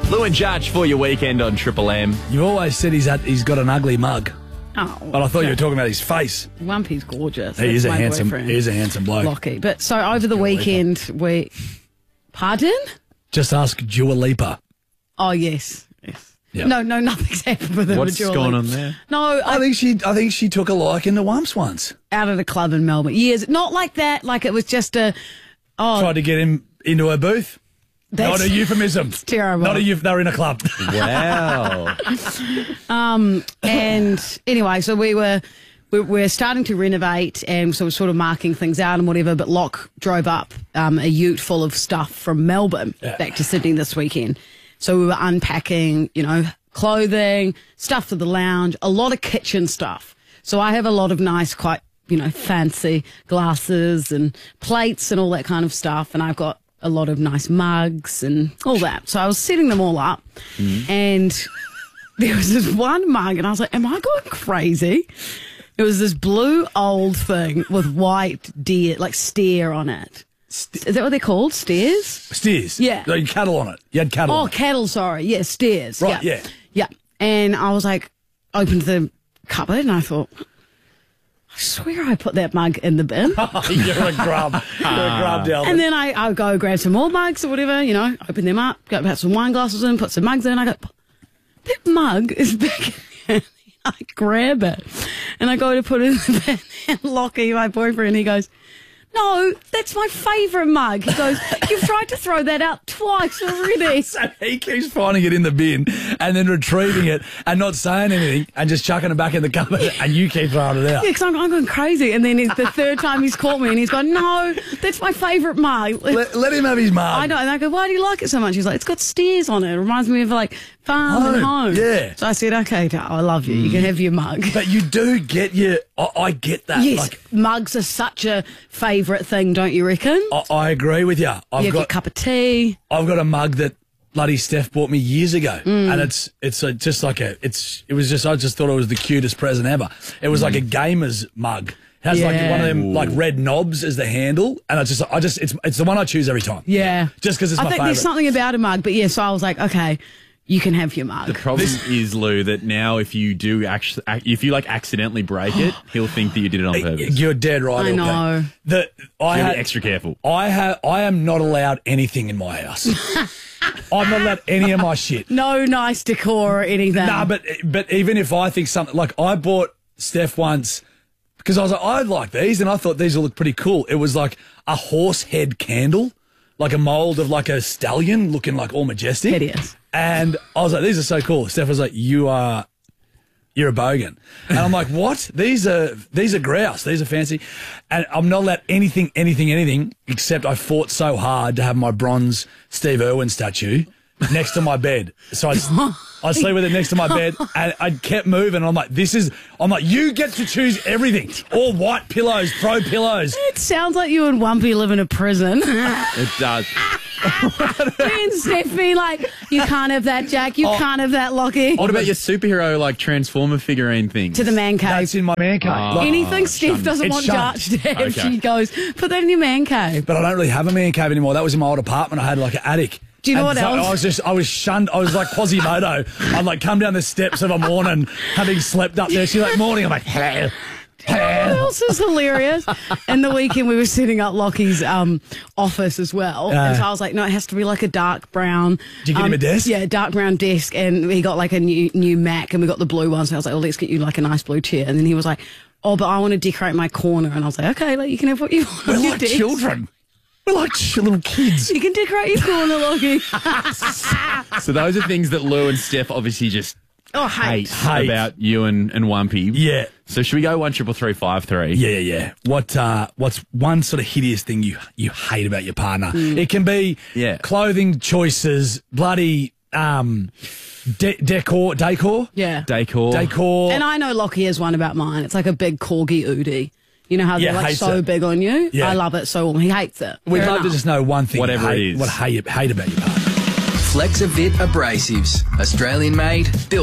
Lou and Judge for your weekend on Triple M. You always said he's got an ugly mug. Oh, But I thought you were talking about his face. Wumpy's gorgeous. He is a That's my handsome. boyfriend, He is a handsome bloke. Lockie. But so over the weekend, Pardon? Just ask Dua Lipa. Oh, yes. Yep. No, nothing's happened with him. What's going on there? No, I think she took a liking to Wumps once. out at a club in Melbourne. Years, not like that. Like it was just a. Oh, Tried to get him into her booth. that's Not a euphemism. terrible. Not a they're in a club. Wow. And anyway, so we're starting to renovate, and so we're sort of marking things out and whatever. But Locke drove up a ute full of stuff from Melbourne back to Sydney this weekend. So we were unpacking, clothing, stuff for the lounge, a lot of kitchen stuff. So I have a lot of nice, quite, fancy glasses and plates and all that kind of stuff. And I've got a lot of nice mugs and all that. So I was setting them all up, and there was this one mug, and I was like, am I going crazy? It was this blue old thing with white deer, like steer on it. Is that what they're called? Steers? Steers. Yeah. You had cattle on it. You had cattle on Oh, it. cattle, sorry. Yeah, steers. Right, yeah. Yeah. And I was like, opened the cupboard, and I thought, I swear I put that mug in the bin. You're a grub. You're a grub, Delvin. And then I go grab some more mugs or whatever, open them up, go put some wine glasses in, put some mugs in. I go, that mug is back in there. I grab it and I go to put it in the bin, and Lockie, my boyfriend, he goes, no, that's my favourite mug. He goes, you've tried to throw that out twice already. So he keeps finding it in the bin and then retrieving it and not saying anything and just chucking it back in the cupboard, and you keep throwing it out. Yeah, because I'm going crazy. And then it's the third time he's caught me, and he's gone, no, that's my favourite mug. Let him have his mug. I know. And I go, why do you like it so much? He's like, it's got steers on it. It reminds me of like farm and home. Yeah. So I said, okay, I love you. You can have your mug. But you do get I get that. Yes, Like, mugs are such a favourite thing, don't you reckon? I agree with you. You have your cup of tea. I've got a mug that bloody Steph bought me years ago, and it's just like I just thought it was the cutest present ever. It was like a gamer's mug. It has like one of them like red knobs as the handle, and it's the one I choose every time. Yeah. Just because it's I my think favourite. there's something about a mug, but yeah, so I was like, okay, you can have your mug. The problem is, Lou, that now if you do accidentally break it, he'll think that you did it on purpose. You're dead right. I know. I be extra careful. I am not allowed anything in my house. I'm not allowed any of my shit. No nice decor or anything. Nah, but even if I think something, like I bought Steph once because I was like, I like these, and I thought these will look pretty cool. It was like a horse head candle, like a mold of like a stallion looking like all majestic. Hideous. And I was like, these are so cool. Steph was like, you're a bogan. And I'm like, what? These are grouse. These are fancy. And I'm not allowed anything, except I fought so hard to have my bronze Steve Irwin statue next to my bed. So I sleep with it next to my bed, and I kept moving. I'm like, you get to choose everything. All white pillows, pro pillows. It sounds like you and Wumpy live in a prison. It does. Me and Steph being like, you can't have that, Jack. You can't have that, Lockie. What about your superhero, like, Transformer figurine thing? To the man cave. That's in my man cave. Like, Anything Steph doesn't It's want shunned. Judge to have, Okay. she goes, put that in your man cave. but I don't really have a man cave anymore. That was in my old apartment. I had like an attic. Do you know And what so else? I was shunned. I was like Quasimodo. I'd like come down the steps of a morning, having slept up there. She's like, morning. I'm like, hello. What else is hilarious? And the weekend we were setting up Lockie's office as well. And so I was like, no, it has to be like a dark brown. Did you get him a desk? Yeah, dark brown desk. And he got like a new Mac, and we got the blue one. So I was like, well, let's get you like a nice blue chair. And then he was like, oh, but I want to decorate my corner. And I was like, okay, like you can have what you want. We're on your like desk. children. We're like little kids. You can decorate your corner, Lockie. So those are things that Lou and Steph obviously just hate about you and Wumpy. Yeah. So should we go 13353? Yeah. What's one sort of hideous thing you hate about your partner? It can be clothing choices, bloody decor. Yeah. Decor. And I know Lockie has one about mine. It's like a big corgi Udi. You know how they're like hates so it. big on you? Yeah. I love it so he hates it. We'd Fair love to enough. just know one thing. Whatever you it is. What hate about your partner. Flexavit Abrasives. Australian made, built